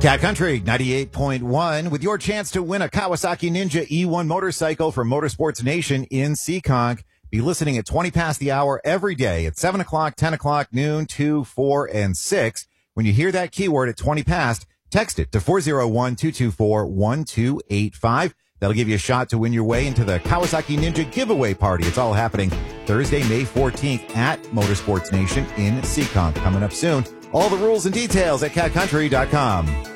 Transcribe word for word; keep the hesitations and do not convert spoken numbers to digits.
Cat Country ninety-eight point one with your chance to win a Kawasaki Ninja E one motorcycle from Motorsports Nation in Seekonk. Be listening at twenty past the hour every day at seven o'clock, ten o'clock, noon, two, four, and six. When you hear that keyword at twenty past, text it to four oh one, two two four, one two eight five. That'll give you a shot to win your way into the Kawasaki Ninja giveaway party. It's all happening Thursday, May fourteenth at Motorsports Nation in Seekonk. Coming up soon. All the rules and details at cat country dot com.